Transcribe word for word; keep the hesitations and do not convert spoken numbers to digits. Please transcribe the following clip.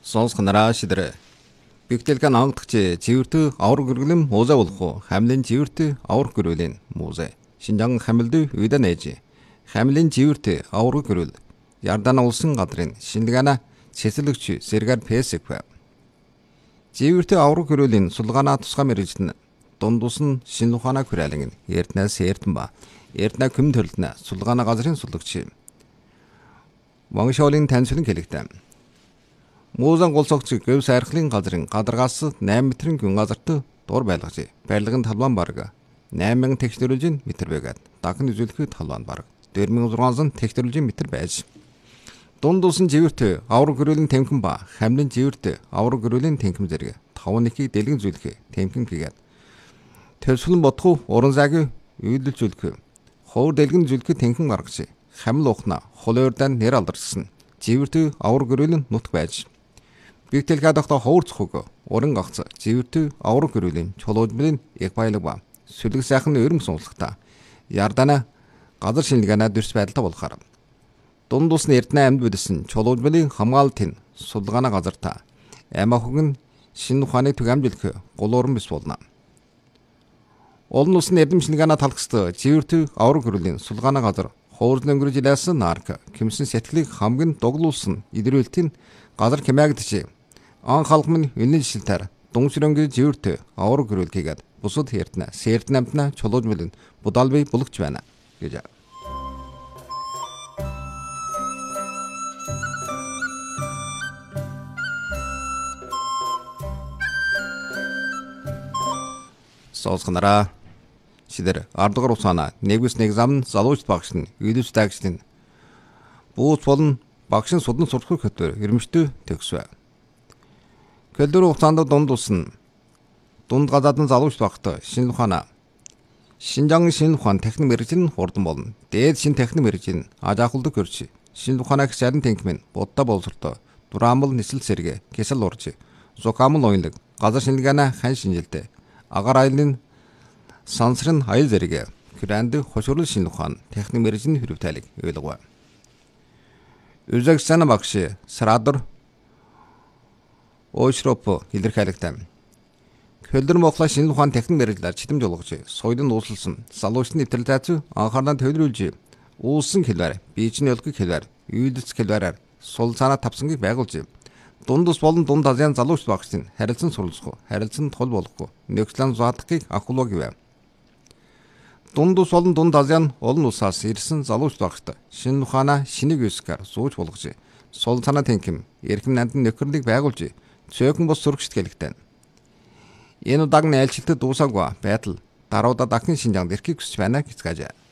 Сонсгонараа шидэрэ. Бигтэлгэн ангадагчи цэвэртэ авар гэргэлэм мууза болох хамлын цэвэртэ авар гэрүүлийн мууза. Шинжан хамилды үйдэ нээж. Хамлын цэвэртэ авар гэрүүл. Ярдан улсын гадрын шинэлгана цэцэлэгч сэргэр пэсэквэ. Цэвэртэ авар гэрүүлийн сулгаана тусгай мэрэгчтэн дундус нь шинэ ухаанаа хүрээлэн эрднээс эрдэн ба эрднэ күм төрлөнө сулгаана газрын суллагч. Вангшоолын таньцлын хэлэгтэй. Муузан голцогч гэв сайрхлын газрын гадаргаас eight метрийн гүн газарт дур байлгаж барилгын талбайн бараг eight мянган технологийн метр байгаад дахин үзүүлэх талбайн бараг two thousand six hundred технологийн метр байж дунд усан живэрт авар гэрүүлийн тэмхэн ба хамлын живэрт авар гэрүүлийн тэмхэн зэрэг five нэхийг дэлгэн зүйлэх тэмхэн хийгээд төвсгөн бодох уран зайг үйлдэлжүүлэх ховор дэлгэн зүйлэх тэмхэн гаргаж хамл ухна хулуурдан нэр алдарсан живэрт авар гэрүүлийн нутг байж Бигтэлгадахта ховорцохог уран гагц живэрт авар гэрүүлийн чулуужмын яг баялаг ба сүлэг сайхан өрөм сунслагта ярдана газар шинэлгэнэ дүрс байдалтай болохоор дунд усны эрдэнэ амьд бүдэсэн чулуужмын хамгаалтын сулгаана газарта амахуг нь шинэ ухааны түгээмжлэх гулууран бис болно. Олон усны эрдэм шинэлгэнэ талхст живэрт авар гэрүүлийн сулгаана газар хуурлын өнгөрөж илээсэн нарк кимсэн сэтгэлийг хамгийн дуглуулсан идрүүлтийн газар хэмээгдэж ан халхмын үнэн жишэлтээр дунгшрөнгө живэрт авар гэрүүл хийгээд бусад эрдэнэ сэрдэн амтна чулуужмын будалбай бүлэгч байна гэж. Сонсгонараа шидэр ардгаар усаана нэгвс нэг зам залууч багш нь үйлс дагч нь бууц болон багшин судан сурах хөтөр эрмжтэй төгсвэ. Көлдөр хугацаанд дунд усан дунд гадаад нь залууч багт шинэ ухаана Шинжан шинэ ухаан техник мэргэжил хурдан болно. Дээд шинэ техник мэргэжил ажаахулдаг хөрч шинэ ухааныг зарим тэнхмэн будда боловсролтой дураамл нисэл сэргэ кесэл урж зукамл уянлаг газар шинэлгэнэ хан шинжилтэй агаар айлын сансрын аял зэрэг гранд хошуурл шинэ ухаан техник мэргэжил хөрөвтайлыг ойлгов. Үзэгсэн багш Сарадор Ойшроп илэрхийлэгтэй. Көлдөр Монголын шинэ ухаан техник мэргэжлээр читэм жолгож, соёлын uuslсан, залуучны нэвтрэл тайцуу анхаарал төвлөрүүлж, уулсан хэлээр, биечний өлгөг хэлээр, үйлдэц хэлээр сул цаанаа тавсангийг байгуулж, дунд ус болон дунд азийн залууч багшийн харилцан суралцах, харилцан тул болгох, нөхцөлн зуадахыг ахуулга гэв. Дунд ус болон дунд азийн олон улсаас ирсэн залууч багшд шинэ ухаанаа шинийг өсгөхөөр сууж болгож, сул цаанаа тэнхим, эрхэм нандин нөхөрлөгийг байгуулж, цөөхөн бос сурагчд гэлэгтэй. Энэ удааг найлшилтэд дуусаагүй байтал даруйда дахин шинжаанд эрхийг хүсэж байна гэж гажээ.